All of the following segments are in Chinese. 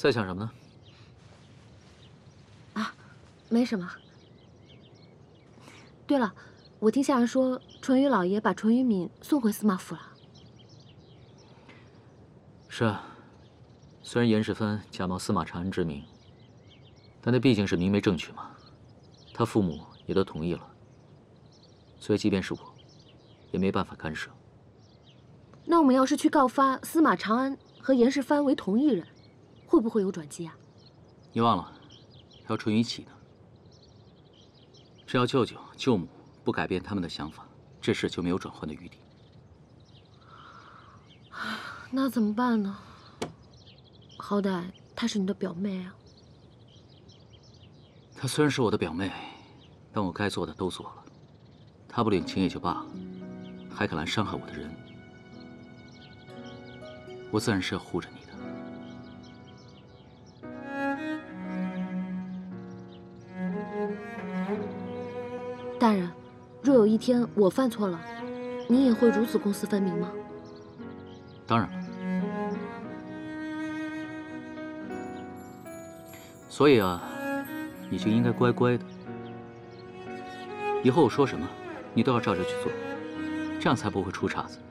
在想什么呢？ 啊，没什么。对了，我听下人说，淳于老爷把淳于敏送回司马府了。 是啊，虽然严世蕃假冒司马长安之名，但那毕竟是明媒正娶嘛，他父母也都同意了，所以即便是我，也没办法干涉。 那我们要是去告发司马长安和严世蕃为同一人，会不会有转机啊？ 你忘了，还有淳于启呢。只要舅舅舅母不改变他们的想法，这事就没有转圜的余地。 那怎么办呢？好歹她是你的表妹啊。 她虽然是我的表妹，但我该做的都做了。她不领情也就罢了，还敢来伤害我的人，我自然是要护着你的。 大人，若有一天我犯错了，你也会如此公私分明吗？ 当然了。所以啊，你就应该乖乖的。以后我说什么，你都要照着去做，这样才不会出岔子。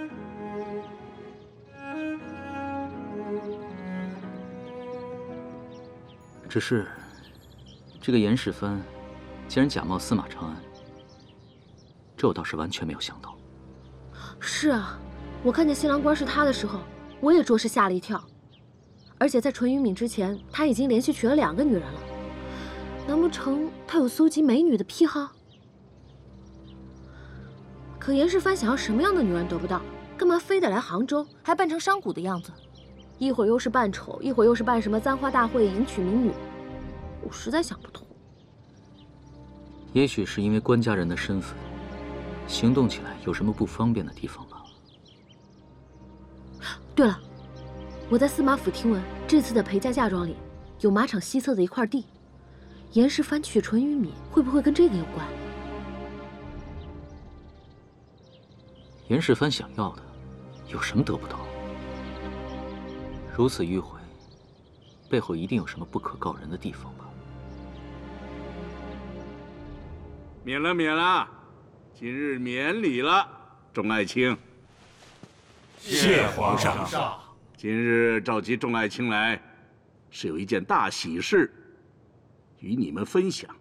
只是，这个严世蕃竟然假冒司马长安，这我倒是完全没有想到。 是啊，我看见新郎官是他的时候，我也着实吓了一跳。而且在淳于敏之前，他已经连续娶了2个女人了。难不成他有搜集美女的癖好？可严世蕃想要什么样的女人得不到，干嘛非得来杭州，还扮成商贾的样子？一会儿又是扮丑，一会儿又是扮什么簪花大会迎娶民女，我实在想不通。 也许是因为官家人的身份，行动起来有什么不方便的地方吧。 对了，我在司马府听闻，这次的裴家嫁妆里有马场西侧的一块地，严世蕃娶淳于敏，会不会跟这个有关？ 严世蕃想要的，有什么得不到？如此迂回，背后一定有什么不可告人的地方吧？ 免了，免了，今日免礼了，众爱卿。 谢皇上。 今日召集众爱卿来，是有一件大喜事，与你们分享。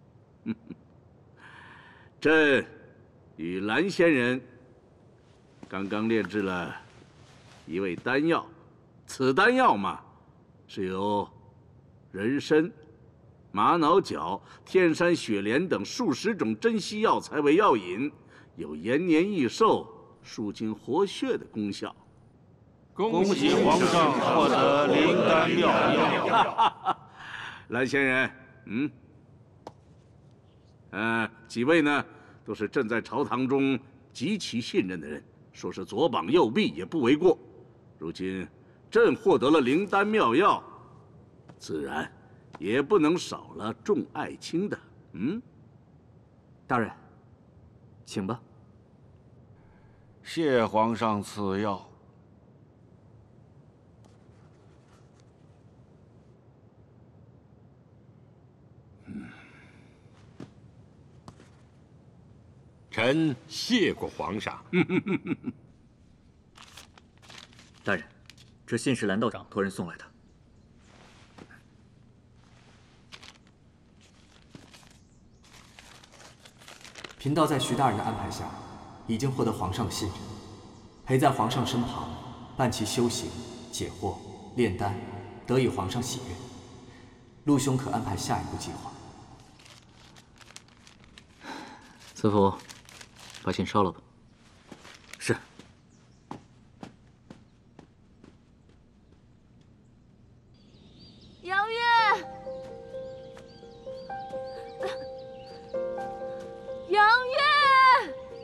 朕与蓝仙人刚刚炼制了一味丹药，此丹药嘛，是由人参、玛瑙角、天山雪莲等数十种珍稀药材为药引，有延年益寿、舒筋活血的功效。 恭喜皇上获得灵丹妙药。 蓝仙人，几位呢，都是朕在朝堂中极其信任的人，说是左膀右臂也不为过。如今朕获得了灵丹妙药，自然也不能少了众爱卿的。 大人，请吧。 谢皇上赐药。 臣谢过皇上。 大人，这信是蓝道长托人送来的。贫道在徐大人的安排下，已经获得皇上的信任，陪在皇上身旁，伴其修行、解惑、炼丹，得以皇上喜悦。陆兄可安排下一步计划。 司府，把信烧了吧。